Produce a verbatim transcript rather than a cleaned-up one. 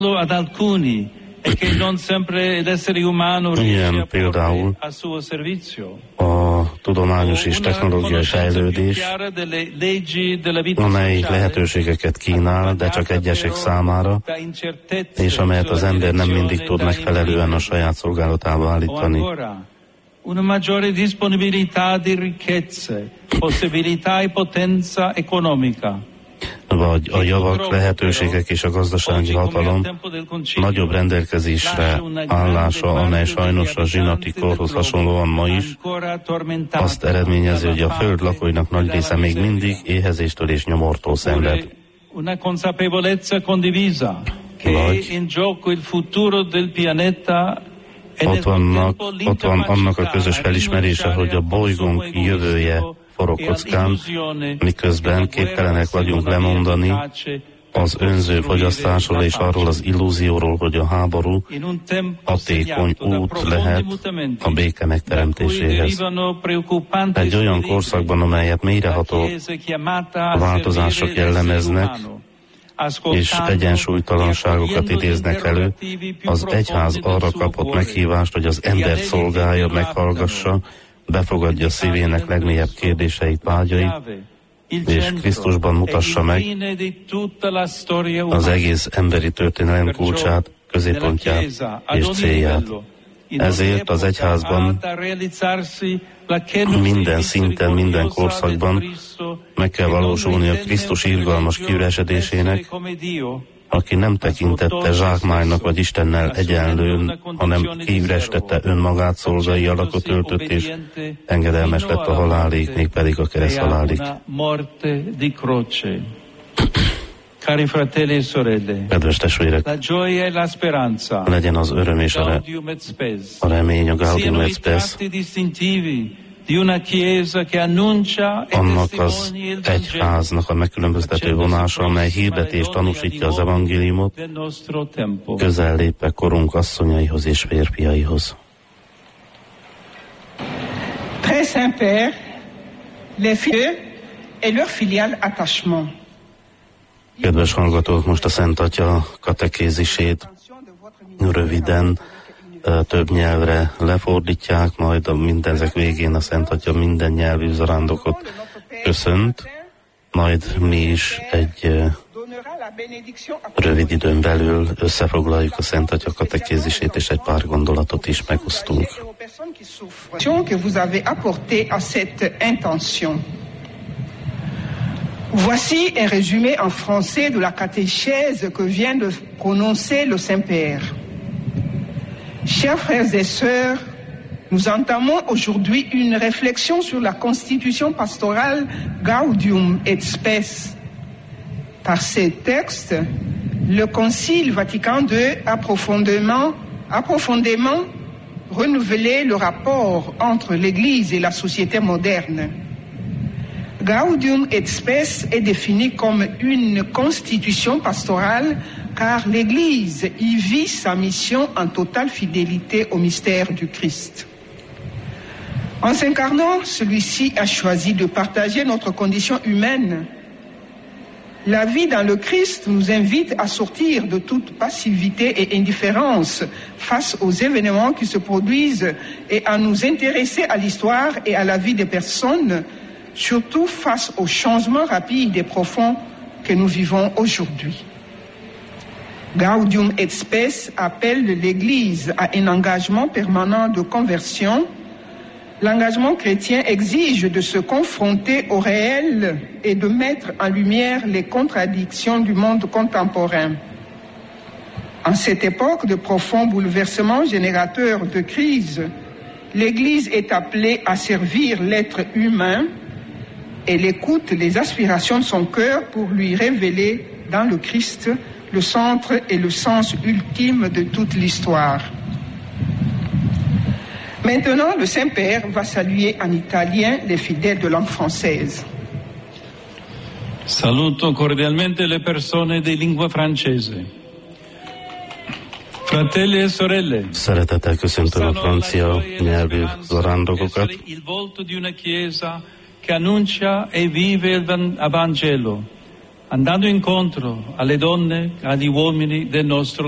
ad alcuni e che non sempre l'essere umano ilyen például a tudományos és technológiai fejlődés, amely lehetőségeket kínál, de csak egyesek számára, és amelyet az ember nem mindig tud megfelelően a saját szolgálatába állítani. Una maggiore disponibilità di ricchezze, possibilità e potenza economica. Vagy a javak, lehetőségek és a gazdasági hatalom nagyobb rendelkezésre állása, amely sajnos a zsinati korhoz hasonlóan ma is azt eredményezi, hogy a föld lakóinak nagy része még mindig éhezéstől és nyomortól szenved. Vagy ott, vannak, ott van annak a közös felismerése, hogy a bolygónk jövője forog kockán, miközben képtelenek vagyunk lemondani az önző fogyasztásról és arról az illúzióról, hogy a háború hatékony út lehet a béke megteremtéséhez. Egy olyan korszakban, amelyet mélyreható változások jellemeznek, és egyensúlytalanságokat idéznek elő, az egyház arra kapott meghívást, hogy az embert szolgálja, meghallgassa, befogadja szívének legmélyebb kérdéseit, vágyait, és Krisztusban mutassa meg az egész emberi történelem kulcsát, középpontját és célját. Ezért az egyházban minden szinten, minden korszakban meg kell valósulni a Krisztus irgalmas kiüresedésének, aki nem tekintette zsákmánynak vagy Istennel egyenlőn, hanem kiürestette önmagát, szolgai alakot öltött, és engedelmes lett a halálig, mégpedig a kereszt halálig. Kedves testvérek, legyen az öröm és a, re, a remény, a Gaudium et Spes, annak az egyháznak a megkülönböztető vonása, amely hirdeti és tanúsítja az evangéliumot, közel lépve korunk asszonyaihoz és férfiaihoz. Très Saint-Père, les filles et leur filial attachement. Kedves hallgatók, most a Szent Atya katekézisét röviden több nyelvre lefordítják, majd a mindezek végén a Szent Atya minden nyelvű zarándokot köszönt, majd mi is egy rövid időn belül összefoglaljuk a Szent Atya katekézisét, és egy pár gondolatot is megosztunk. Voici un résumé en français de la catéchèse que vient de prononcer le Saint-Père. Chers frères et sœurs, nous entamons aujourd'hui une réflexion sur la constitution pastorale Gaudium et Spes. Par ces textes, le Concile Vatican deux a profondément, a profondément renouvelé le rapport entre l'Église et la société moderne. Gaudium et Spes est défini comme une constitution pastorale car l'Église y vit sa mission en totale fidélité au mystère du Christ. En s'incarnant, celui-ci a choisi de partager notre condition humaine. La vie dans le Christ nous invite à sortir de toute passivité et indifférence face aux événements qui se produisent et à nous intéresser à l'histoire et à la vie des personnes, surtout face aux changements rapides et profonds que nous vivons aujourd'hui. Gaudium et Spes appelle l'Église à un engagement permanent de conversion. L'engagement chrétien exige de se confronter au réel et de mettre en lumière les contradictions du monde contemporain. En cette époque de profonds bouleversements générateurs de crise, l'Église est appelée à servir l'être humain. Elle écoute les aspirations de son cœur pour lui révéler dans le Christ le centre et le sens ultime de toute l'histoire. Maintenant, le Saint-Père va saluer en italien les fidèles de langue française. Saluto cordialmente le persone di lingua francese. Fratelli e sorelle. Szeretettel köszöntöm a francia nyelvű zarándokokat. Il volto di una chiesa che annuncia e vive il Vangelo, andando incontro alle donne, agli uomini del nostro